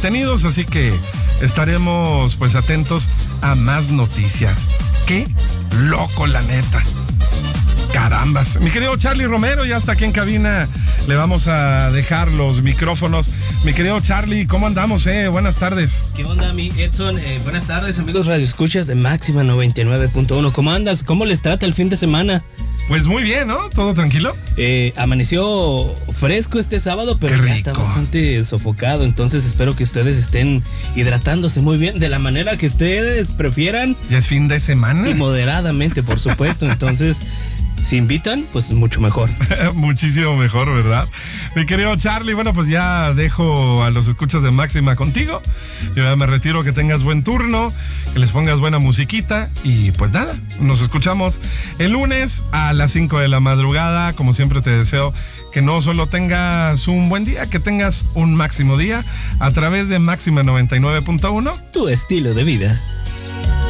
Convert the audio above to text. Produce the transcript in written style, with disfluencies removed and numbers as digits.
detenidos, así que estaremos pues atentos a más noticias. ¡Qué loco, la neta! Carambas. Mi querido Charlie Romero ya está aquí en cabina. Le vamos a dejar los micrófonos. Mi querido Charlie, ¿cómo andamos? Buenas tardes. ¿Qué onda, mi Edson? Buenas tardes, amigos radioescuchas de Máxima 99.1. ¿Cómo andas? ¿Cómo les trata el fin de semana? Pues muy bien, ¿no? ¿Todo tranquilo? Amaneció fresco este sábado, pero ya está bastante sofocado. Entonces espero que ustedes estén hidratándose muy bien, de la manera que ustedes prefieran. Ya es fin de semana. Y moderadamente, por supuesto. Entonces, si invitan, pues mucho mejor. Muchísimo mejor, ¿verdad? Mi querido Charlie, bueno, pues ya dejo a los escuchas de Máxima contigo. Yo ya me retiro, que tengas buen turno, que les pongas buena musiquita y pues nada, nos escuchamos el lunes a las 5 de la madrugada. Como siempre te deseo que no solo tengas un buen día, que tengas un máximo día a través de Máxima 99.1. Tu estilo de vida.